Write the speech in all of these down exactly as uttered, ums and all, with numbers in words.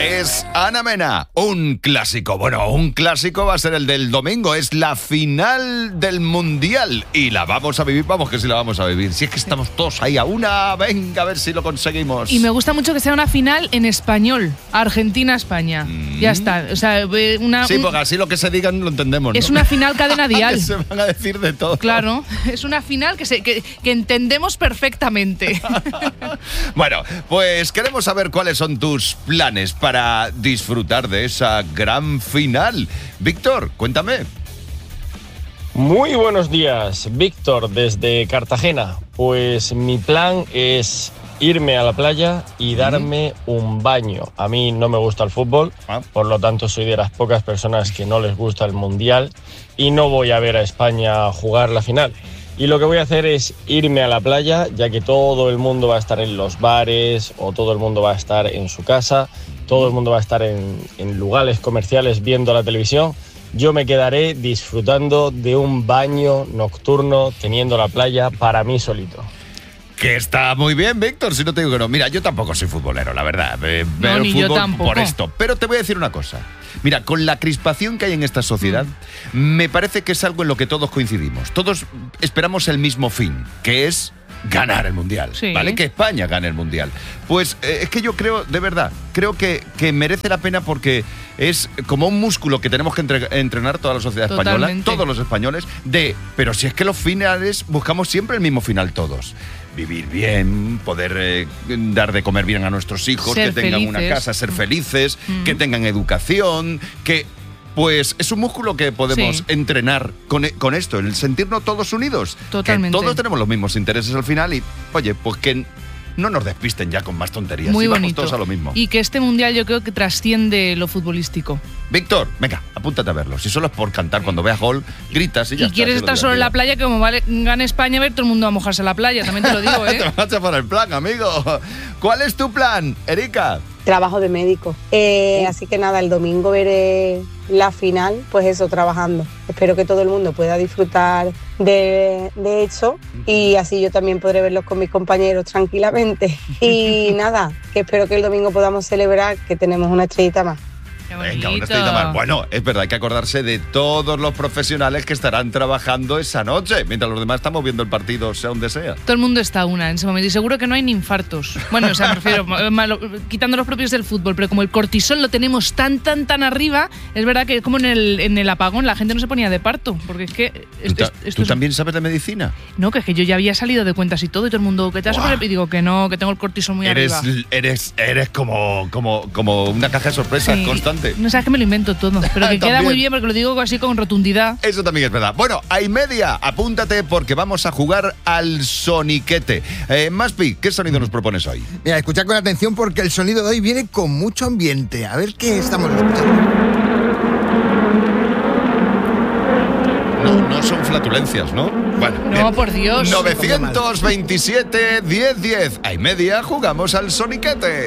es Ana Mena, un clásico. Bueno, un clásico va a ser el del domingo, es la final del Mundial y la vamos a vivir, vamos que sí la vamos a vivir. Si es que estamos todos ahí a una, venga a ver si lo conseguimos. Y me gusta mucho que sea una final en español, Argentina-España. Mm. Ya está, o sea, una... Sí, porque así lo que se digan lo entendemos, ¿no? Es una final cadena dial. Que se van a decir de todo. Claro, es una final que, se, que, que entendemos perfectamente. Bueno, pues queremos saber cuáles son tus planes para disfrutar de esa gran final. Víctor, cuéntame. Muy buenos días, Víctor, desde Cartagena. Pues mi plan es irme a la playa y darme un baño. A mí no me gusta el fútbol, por lo tanto soy de las pocas personas que no les gusta el Mundial y no voy a ver a España jugar la final. Y lo que voy a hacer es irme a la playa, ya que todo el mundo va a estar en los bares o todo el mundo va a estar en su casa, todo el mundo va a estar en, en lugares comerciales viendo la televisión. Yo me quedaré disfrutando de un baño nocturno teniendo la playa para mí solito. Que está muy bien, Víctor, si no te digo que no. Mira, yo tampoco soy futbolero, la verdad. Eh, no, veo ni fútbol yo tampoco. Por esto. Pero te voy a decir una cosa. Mira, con la crispación que hay en esta sociedad, mm. me parece que es algo en lo que todos coincidimos. Todos esperamos el mismo fin, que es ganar el Mundial, sí. ¿vale? Que España gane el Mundial. Pues eh, es que yo creo, de verdad, creo que, que merece la pena porque es como un músculo que tenemos que entre, entrenar toda la sociedad Totalmente. española, todos los españoles, de, pero si es que los finales, buscamos siempre el mismo final todos. Vivir bien, poder eh, dar de comer bien a nuestros hijos, ser que tengan felices. una casa, ser felices, mm. que tengan educación, que... Pues es un músculo que podemos sí. entrenar con, con esto, el sentirnos todos unidos. Totalmente. Que todos tenemos los mismos intereses al final y, oye, pues que no nos despisten ya con más tonterías. Muy y bonito. Vamos todos a lo mismo. Y que este Mundial yo creo que trasciende lo futbolístico. Víctor, venga, apúntate a verlo. Si solo es por cantar, cuando veas gol, gritas y ya y está. Y quieres así estar solo en la playa, que como vale, gane España, a ver todo el mundo a mojarse en la playa, también te lo digo, ¿eh? Te vas a poner el plan, amigo. ¿Cuál es tu plan, Erika? Trabajo de médico. Eh, así que nada, el domingo veré la final, pues eso, trabajando. Espero que todo el mundo pueda disfrutar de, de hecho y así yo también podré verlos con mis compañeros tranquilamente. Y nada, que espero que el domingo podamos celebrar que tenemos una estrellita más. Venga, una estrellita más. Bueno, es verdad, hay que acordarse de todos los profesionales que estarán trabajando esa noche, mientras los demás estamos viendo el partido, sea donde sea. Todo el mundo está a una en ese momento y seguro que no hay ni infartos. Bueno, o sea, me refiero, malo, quitando los propios del fútbol, pero como el cortisol lo tenemos tan, tan, tan arriba, es verdad que como en el, en el apagón la gente no se ponía de parto, porque es que... Esto, ¿Tú, esto ¿tú es, también sabes de medicina? No, que es que yo ya había salido de cuentas y todo y todo el mundo, ¿qué te has wow. Y digo que no, que tengo el cortisol muy eres, arriba. Eres, eres como, como, como una caja de sorpresas sí. constante. No sabes que me lo invento todo, pero que queda muy bien porque lo digo así con rotundidad. Eso también es verdad. Bueno, hay media, apúntate porque vamos a jugar al soniquete. Eh, Maspi, ¿qué sonido nos propones hoy? Mira, escuchad con atención porque el sonido de hoy viene con mucho ambiente. A ver qué estamos escuchando. No, no son flatulencias, ¿no? Bueno, no, bien. Por Dios. nueve veintisiete, diez, diez. Hay media, jugamos al soniquete.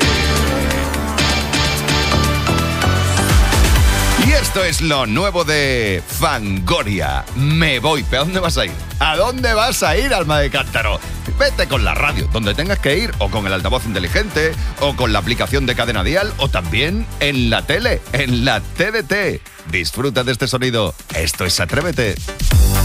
Y esto es lo nuevo de Fangoria. Me voy. ¿Pero a dónde vas a ir? ¿A dónde vas a ir, alma de cántaro? Vete con la radio, donde tengas que ir, o con el altavoz inteligente, o con la aplicación de Cadena Dial, o también en la tele, en la T D T. Disfruta de este sonido. Esto es Atrévete.